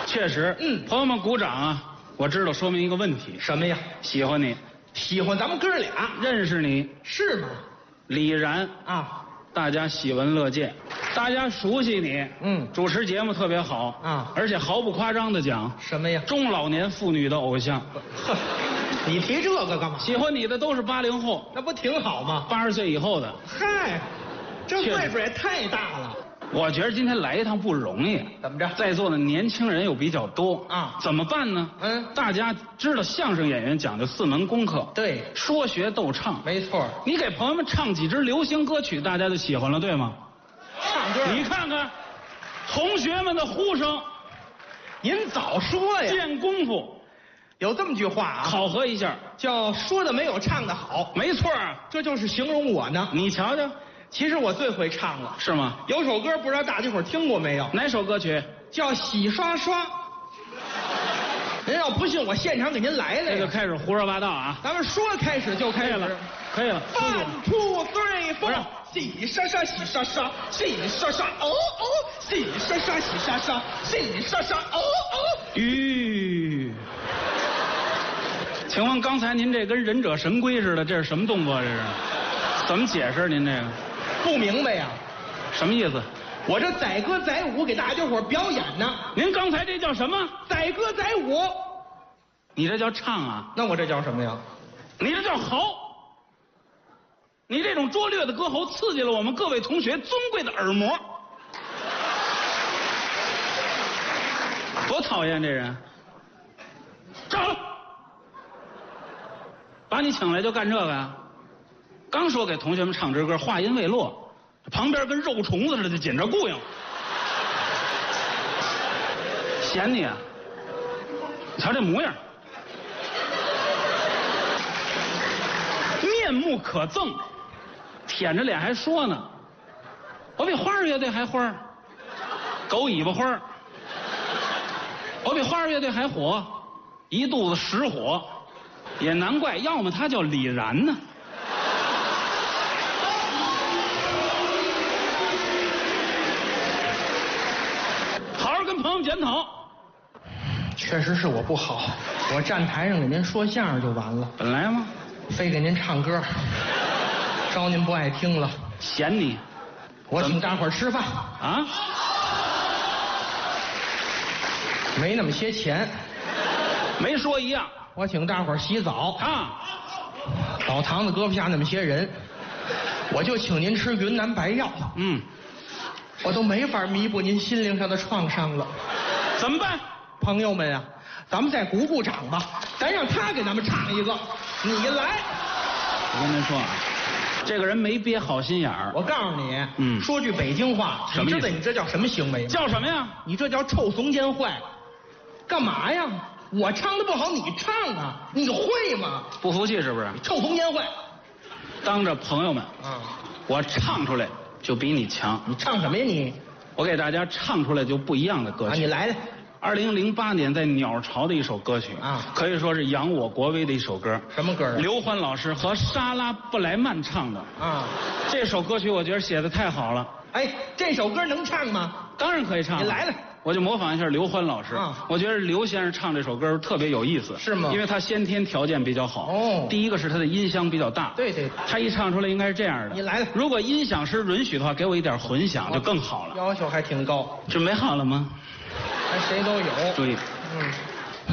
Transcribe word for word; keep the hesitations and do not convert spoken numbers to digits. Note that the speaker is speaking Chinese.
确实， 嗯， 朋友们鼓掌啊！我知道，说明一个问题。 什么呀？ 喜欢你， 喜欢咱们哥俩， 认识你是吗？ 李然啊， 大家喜闻乐见，大家熟悉你， 嗯， 主持节目特别好啊， 而且毫不夸张的讲， 什么呀？ 中老年妇女的偶像。 呵，你提这个干嘛？ 喜欢你的都是八零后， 那不挺好吗？ 八十岁以后的。 嗨，这岁数也太大了。 我觉得今天来一趟不容易。 怎么着？ 在座的年轻人又比较多啊， 怎么办呢？ 嗯， 大家知道相声演员讲究四门功课， 对， 说学逗唱， 没错。 你给朋友们唱几支流行歌曲，大家就喜欢了，对吗？ 唱歌， 你看看，同学们的呼声， 您早说呀！ 见功夫， 有这么句话啊， 考核一下， 叫说的没有唱的好。 没错啊， 这就是形容我呢。 你瞧瞧， 其实我最会唱了， 是吗？ 有首歌不知道大家伙听过没有？ 哪首歌曲？ 叫《洗刷刷》。您要不信，我现场给您来来。 这就开始胡说八道啊！ 咱们说开始就开始了，可以了。 One two three four， 洗刷刷洗刷刷，洗刷刷哦哦，洗刷刷洗刷刷，洗刷刷哦哦。 吁，请问刚才您这跟忍者神龟似的，这是什么动作？这是怎么解释？您这个不明白呀？ 什么意思？ 我这载歌载舞给大家伙表演呢。 您刚才这叫什么？ 载歌载舞。 你这叫唱啊？ 那我这叫什么呀？ 你这叫嚎。你这种拙劣的歌喉刺激了我们各位同学尊贵的耳膜。多讨厌这人！站好了，把你请来就干这个呀？刚说给同学们唱支歌，话音未落，旁边跟肉虫子似的就紧着雇佣。嫌你啊！你瞧这模样，面目可憎，舔着脸还说呢，我比花儿乐队还花儿，狗尾巴花儿。我比花儿乐队还火，一肚子实火，也难怪，要么他叫李然呢。好好跟朋友们检讨。 确实是我不好，我站台上给您说相声就完了， 本来吗？ 非给您唱歌，招您不爱听了， 嫌你。 我请大伙儿吃饭啊。 没那么些钱， 没说一样。 我请大伙儿洗澡啊， 澡堂子搁不下那么些人，我就请您吃云南白药。 嗯， 我都没法弥补您心灵上的创伤了。 怎么办？ 朋友们啊，咱们再鼓鼓掌吧，咱让他给咱们唱一个。你来， 我跟您说啊，这个人没憋好心眼儿。 我告诉你， 嗯， 说句北京话， 什么意思？ 你知道你这叫什么行为？ 叫什么呀？ 你这叫臭怂奸坏。干嘛呀？我唱的不好，你唱啊？你会吗？ 不服气是不是？ 臭怂奸坏。 当着朋友们， 啊， 我唱出来就比你强。 你唱什么呀你？ 我给大家唱出来就不一样的歌曲。 啊，你来来。 二零零八年在鸟巢的一首歌曲啊， 可以说是扬我国威的一首歌。 什么歌啊？ 刘欢老师和莎拉布莱曼唱的。 啊， 这首歌曲我觉得写的太好了。 哎，这首歌能唱吗？ 当然可以唱。 你来来。 我就模仿一下刘欢老师。啊，我觉得刘先生唱这首歌特别有意思。 是吗？ 因为他先天条件比较好。 哦。 第一个是他的音箱比较大。 对对。 他一唱出来应该是这样的。 你来来。 如果音响师允许的话，给我一点混响就更好了。 要求还挺高。 准备好了吗？ 还谁都有。 注意。